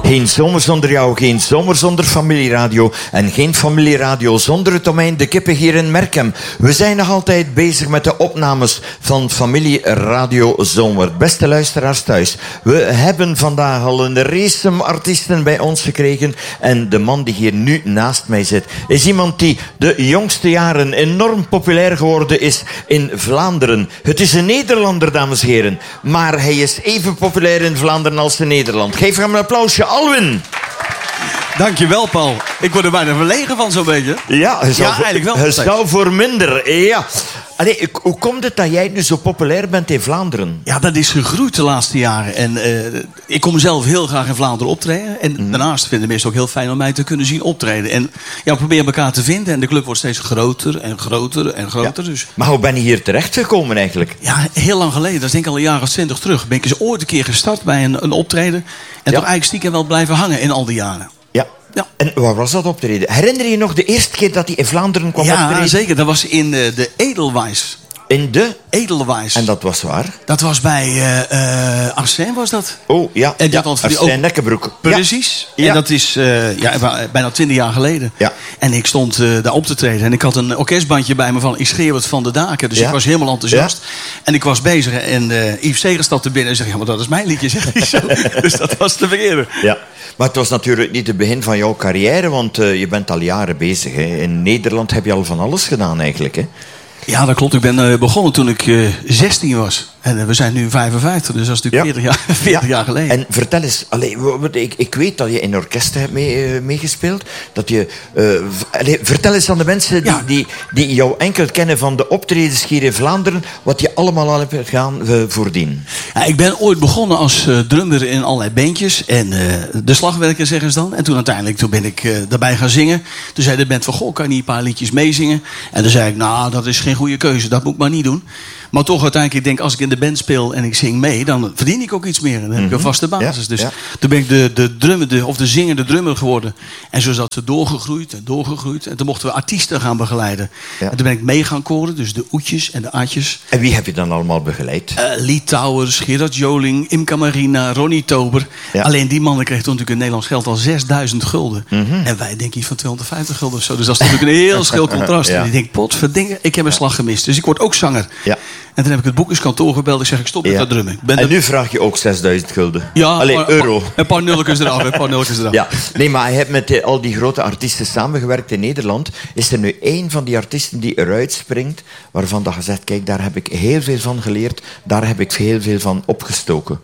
Geen zomer zonder jou, geen zomer zonder familieradio. En geen familieradio zonder het domein De Kippen hier in Merkem. We zijn nog altijd bezig met de opnames van Familieradio Zomer. Beste luisteraars thuis, we hebben vandaag al een race artiesten bij ons gekregen. En de man die hier nu naast mij zit, is iemand die de jongste jaren enorm populair geworden is in Vlaanderen. Het is een Nederlander, dames en heren. Maar hij is even populair in Vlaanderen als in Nederland. Geef hem een applausje, Alwin. Dankjewel, Paul. Ik word er bijna verlegen van, zo'n beetje. Ja, eigenlijk wel. Het zou voor minder. Ja. Allee, hoe komt het dat jij nu zo populair bent in Vlaanderen? Ja, dat is gegroeid de laatste jaren. En ik kom zelf heel graag in Vlaanderen optreden. En daarnaast vinden mensen ook heel fijn om mij te kunnen zien optreden. En ja, we proberen elkaar te vinden. En de club wordt steeds groter en groter en groter. Ja. Dus. Maar hoe ben je hier terechtgekomen eigenlijk? Ja, heel lang geleden. Dat is denk ik al een jaar of 20 terug. Ben ik eens ooit een keer gestart bij een optreden. En toch eigenlijk stiekem wel blijven hangen in al die jaren. Ja. En waar was dat optreden? Herinner je je nog de eerste keer dat hij in Vlaanderen kwam optreden? Ja, zeker. Dat was in de Edelweiss. In de? Edelweiss. En dat was waar? Dat was bij Arsène, was dat? Oh, ja. En ja, Arsène Nekkenbroek. Precies. Ja. En dat is bijna 20 jaar geleden. Ja. En ik stond daar op te treden. En ik had een orkestbandje bij me van Ik schreeuw het van de daken. Dus ik was helemaal enthousiast. Ja. En ik was bezig. En Yves Segers stapte binnen en zei... Ja, maar dat is mijn liedje, zegt hij zo. Dus dat was te verkeerde. Ja. Maar het was natuurlijk niet het begin van jouw carrière. Want je bent al jaren bezig. Hè. In Nederland heb je al van alles gedaan eigenlijk, hè? Ja, dat klopt. Ik ben begonnen toen ik 16 was. En we zijn nu 55, dus dat is natuurlijk 40 jaar geleden. En vertel eens, ik weet dat je in orkesten hebt meegespeeld. Vertel eens aan de mensen die jou enkel kennen van de optredens hier in Vlaanderen, wat je allemaal al hebt gedaan voordien. Ja, ik ben ooit begonnen als drummer in allerlei bandjes. En de slagwerker zeggen ze dan. En toen ben ik daarbij gaan zingen. Toen zei de band van, goh, kan je niet een paar liedjes meezingen? En toen zei ik, nou, dat is geen goede keuze. Dat moet ik maar niet doen. Maar toch uiteindelijk, ik denk, als ik in de band speel en ik zing mee, dan verdien ik ook iets meer. En dan heb ik een vaste basis. Dus toen ben ik de zingende drummer geworden. En zo zat ze doorgegroeid en doorgegroeid. En toen mochten we artiesten gaan begeleiden. Ja. En toen ben ik mee gaan koren, dus de oetjes en de aatjes. En wie heb je dan allemaal begeleid? Lee Towers, Gerard Joling, Imca Marina, Ronnie Tober. Ja. Alleen die mannen kregen toen natuurlijk in Nederlands geld al 6000 gulden. En wij denken iets van 250 gulden of zo. Dus dat is natuurlijk een heel schil contrast. En ik denk, potverdingen, ik heb een slag gemist. Dus ik word ook zanger. Ja. En toen heb ik het boekerskantoor gebeld. Ik zeg, ik stop met dat drummen. En nu vraag je ook 6000 gulden. Ja, allee, euro. Een paar nulletjes eraf. Ja. Nee, maar hij heeft met al die grote artiesten samengewerkt in Nederland. Is er nu één van die artiesten die eruit springt, waarvan dat je zegt, kijk, daar heb ik heel veel van geleerd. Daar heb ik heel veel van opgestoken.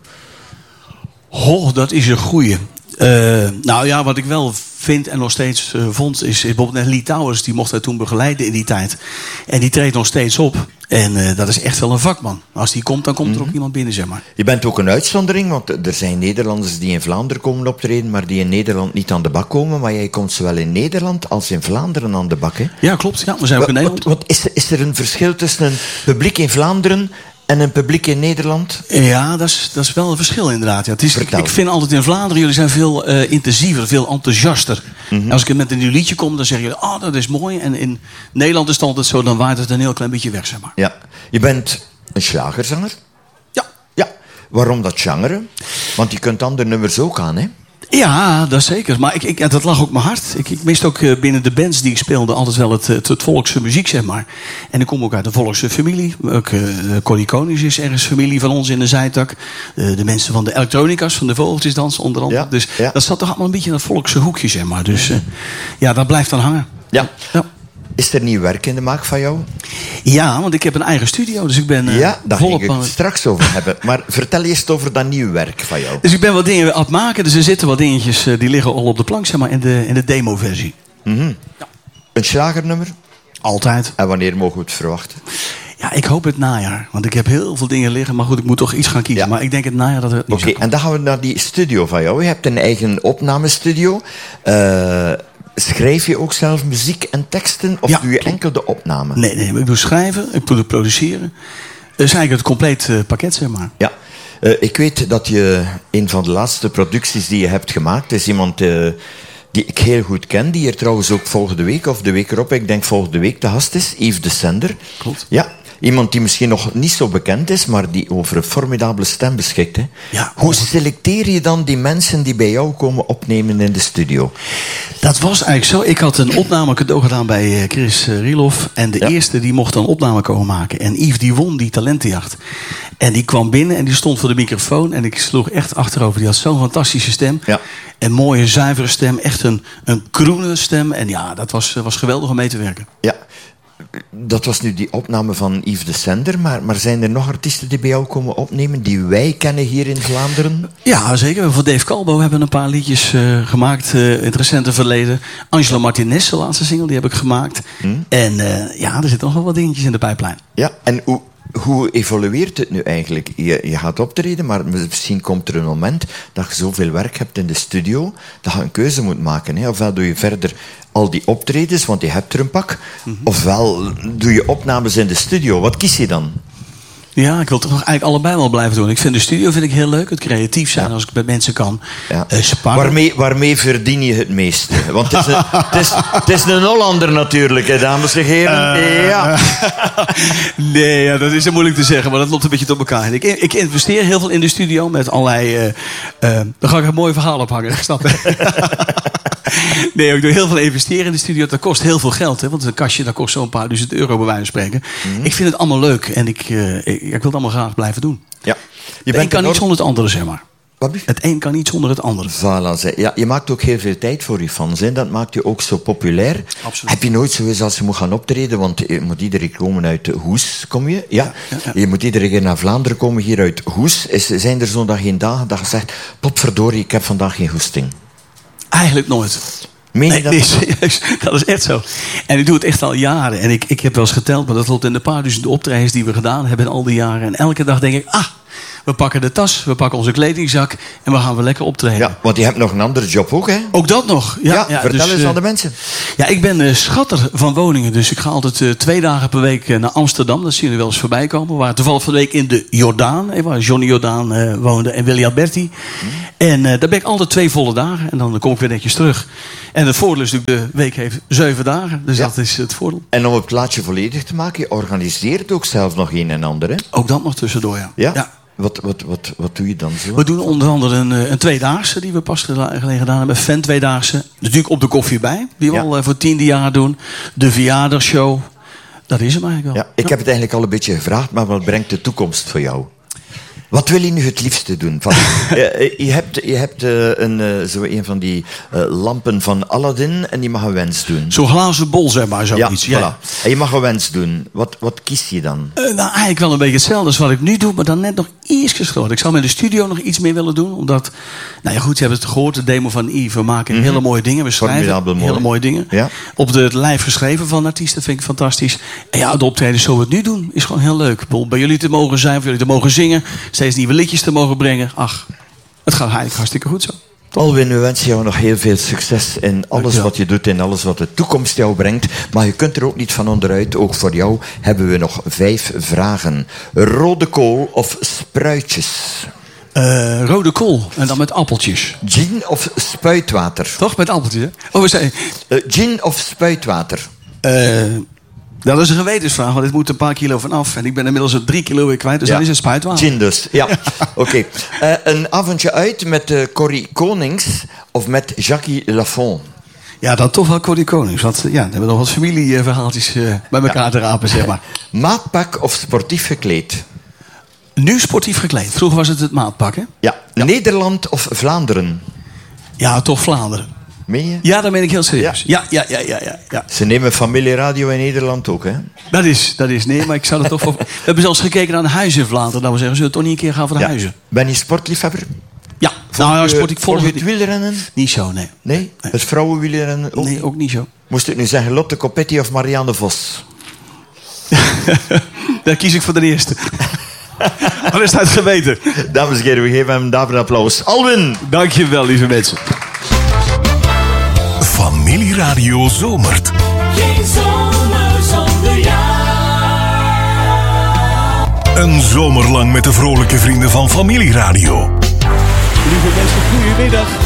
Oh, dat is een goeie. Nou ja, wat ik wel vind en nog steeds vond, is bijvoorbeeld Lee Towers. Die mocht hij toen begeleiden in die tijd. En die treedt nog steeds op. En dat is echt wel een vakman. Als die komt, dan komt er ook iemand binnen, zeg maar. Je bent ook een uitzondering, want er zijn Nederlanders die in Vlaanderen komen optreden, maar die in Nederland niet aan de bak komen. Maar jij komt zowel in Nederland als in Vlaanderen aan de bak, hè? Ja, klopt. Ja, we zijn ook in Nederland. Is er een verschil tussen een publiek in Vlaanderen en een publiek in Nederland? Ja, dat is wel een verschil inderdaad. Ja, ik vind altijd in Vlaanderen, jullie zijn veel intensiever, veel enthousiaster. En als ik met een nieuw liedje kom, dan zeggen jullie, dat is mooi. En in Nederland is het altijd zo, dan waait het een heel klein beetje weg, zeg maar. Ja. Je bent een slagerzanger? Ja. Waarom dat genre? Want je kunt andere nummers ook aan, hè? Ja, dat zeker. Maar dat lag ook mijn hart. Ik miste ook binnen de bands die ik speelde altijd wel het volkse muziek, zeg maar. En ik kom ook uit een volkse familie. Ook Corrie Konings is ergens familie van ons in de zijtak. De mensen van de elektronica's, van de vogeltjesdans onder andere. Ja, dus dat zat toch allemaal een beetje in dat volkse hoekje, zeg maar. Dus dat blijft dan hangen. Ja. Is er nieuw werk in de maak van jou? Ja, want ik heb een eigen studio. Dus ik ben daar ging ik het straks over hebben. Maar vertel eens over dat nieuw werk van jou. Dus ik ben wat dingen aan het maken. Dus er zitten wat dingetjes, die liggen al op de plank, zeg maar, in de demo-versie. Mm-hmm. Ja. Een slagernummer? Altijd. En wanneer mogen we het verwachten? Ja, ik hoop het najaar. Want ik heb heel veel dingen liggen. Maar goed, ik moet toch iets gaan kiezen. Ja. Maar ik denk het najaar dat het... Oké, en dan gaan we naar die studio van jou. Je hebt een eigen opnamestudio. Schrijf je ook zelf muziek en teksten? Of doe je enkel de opname? Nee, ik doe schrijven, ik doe produceren. Dat is eigenlijk het compleet pakket, zeg maar. Ja. Ik weet dat je een van de laatste producties die je hebt gemaakt is iemand die ik heel goed ken, die hier trouwens ook volgende week of de week erop, ik denk volgende week de gast is, Yves de Sender. Klopt. Ja. Iemand die misschien nog niet zo bekend is, maar die over een formidabele stem beschikt. Hè? Ja. Hoe selecteer je dan die mensen die bij jou komen opnemen in de studio? Dat was eigenlijk zo. Ik had een opname cadeau gedaan bij Chris Rielof. En de eerste die mocht dan een opname komen maken. En Yves die won die talentenjacht. En die kwam binnen en die stond voor de microfoon. En ik sloeg echt achterover. Die had zo'n fantastische stem. Ja. Een mooie, zuivere stem. Echt een groene stem. En ja, dat was geweldig om mee te werken. Ja, dat was nu die opname van Yves de Sender. Maar zijn er nog artiesten die bij jou komen opnemen die wij kennen hier in Vlaanderen? Ja, zeker. Voor Dave Calbo hebben we een paar liedjes gemaakt in het recente verleden. Angela Martinez, de laatste single, die heb ik gemaakt. En ja, er zitten nog wel wat dingetjes in de pijplijn. Ja, en hoe evolueert het nu eigenlijk? Je gaat optreden, maar misschien komt er een moment dat je zoveel werk hebt in de studio, dat je een keuze moet maken. Hè? Ofwel doe je verder al die optredens, want je hebt er een pak. Ofwel doe je opnames in de studio. Wat kies je dan? Ja, ik wil toch nog eigenlijk allebei wel blijven doen. Ik vind de studio heel leuk. Het creatief zijn als ik met mensen kan sparren. Waarmee verdien je het meeste? Want het is een Hollander natuurlijk, hè, dames en heren. Ja. Nee, ja, dat is heel moeilijk te zeggen, maar dat loopt een beetje door elkaar. Ik investeer heel veel in de studio met allerlei... daar ga ik een mooi verhaal op hangen, snap je? Nee, ik doe heel veel investeren in de studio. Dat kost heel veel geld, hè, want een kastje dat kost zo'n paar duizend euro bij wijze van spreken. Ik vind het allemaal leuk en ik wil het allemaal graag blijven doen. Ja. Het een kan niet zonder het andere, zeg maar. Wat? Het een kan niet zonder het andere. Voilà, ja, je maakt ook heel veel tijd voor je fans. Hè. Dat maakt je ook zo populair. Absoluut. Heb je nooit zoiets als je moet gaan optreden? Want je moet iedere keer komen uit Hoes, kom je? Ja. Je moet iedere keer naar Vlaanderen komen, hier uit Hoes. Zijn er zo'n dag geen dagen dat je zegt, potverdorie, ik heb vandaag geen goesting? Eigenlijk nooit. Meen je dat? Nee, serieus. Dat is echt zo. En ik doe het echt al jaren. En ik heb wel eens geteld, maar dat loopt in de paar duizend optredens die we gedaan hebben in al die jaren. En elke dag denk ik, we pakken de tas, we pakken onze kledingzak en we gaan weer lekker optreden. Ja, want je hebt nog een andere job ook, hè? Ook dat nog. Ja, vertel eens aan de mensen. Ja, ik ben schatter van woningen. Dus ik ga altijd 2 dagen per week naar Amsterdam. Dat zien jullie wel eens voorbij komen. We waren toevallig van de week in de Jordaan. Waar Johnny Jordaan woonde en Willy Alberti. En daar ben ik altijd 2 volle dagen. En dan kom ik weer netjes terug. En het voordeel is natuurlijk, de week heeft 7 dagen. Dus dat is het voordeel. En om het plaatje volledig te maken, je organiseert ook zelf nog een en ander, hè? Ook dat nog tussendoor, ja. Ja? Wat doe je dan zo? We doen onder andere een 2-daagse die we pas geleden gedaan hebben. Fan 2-daagse. Natuurlijk op de koffie bij. Die we al voor 10e jaar doen. De verjaardagsshow. Dat is hem eigenlijk wel. Ja, ik heb het eigenlijk al een beetje gevraagd, maar wat brengt de toekomst voor jou? Wat wil je nu het liefste doen? Je hebt een van die lampen van Aladdin en die mag een wens doen. Zo'n glazen bol, zeg maar, zoiets. Ja, voilà. En je mag een wens doen. Wat kies je dan? Nou, eigenlijk wel een beetje hetzelfde als wat ik nu doe, maar dan net nog iets groter. Ik zou met de studio nog iets meer willen doen, omdat... Nou ja, goed, je hebt het gehoord, de demo van Yves. We maken hele mooie dingen, we schrijven hele mooie dingen. Ja. Op het lijf geschreven van artiesten, vind ik fantastisch. En ja, de optreden zoals we het nu doen, is gewoon heel leuk. Bijvoorbeeld bij jullie te mogen zijn, voor jullie te mogen zingen... steeds nieuwe liedjes te mogen brengen. Ach, het gaat eigenlijk hartstikke goed zo. Alwin, we wensen jou nog heel veel succes in alles wat je doet en alles wat de toekomst jou brengt. Maar je kunt er ook niet van onderuit. Ook voor jou hebben we nog 5 vragen. Rode kool of spruitjes? Rode kool en dan met appeltjes. Gin of spuitwater? Toch, met appeltjes, hè? Oh, we zijn... Gin of spuitwater? Dat is een gewetensvraag, want dit moet een paar kilo vanaf. En ik ben inmiddels 3 kilo weer kwijt, dus dan is het spuitwater. Gin dus, ja. Oké. Een avondje uit met Corrie Konings of met Jackie Lafont? Ja, dan toch wel Corrie Konings. Want dan hebben we nog wat familieverhaaltjes bij elkaar te rapen, zeg maar. Maatpak of sportief gekleed? Nu sportief gekleed. Vroeger was het maatpak, hè? Ja. Nederland of Vlaanderen? Ja, toch Vlaanderen. Meen je? Ja, daar ben ik heel serieus. Ja. Ze nemen familieradio in Nederland ook, hè? Dat is. Nee, maar ik zou er toch voor... We hebben zelfs gekeken naar een huis in Vlaanderen. Dat we zeggen, zullen we toch niet een keer gaan voor de huizen? Ben je sportliefhebber? Ja. Volg je het wielrennen? Niet zo, nee. Nee? Het vrouwenwielrennen ook? Nee, ook niet zo. Moest ik nu zeggen Lotte Kopetti of Marianne Vos? Daar kies ik voor de eerste. Maar is het geweten. Dames en heren, we geven hem daarvoor een applaus. Alwin! Dankjewel, lieve mensen. Familieradio zomert. Geen zomer zonder jou. Een zomer lang met de vrolijke vrienden van Familieradio. Lieve mensen, goedemiddag.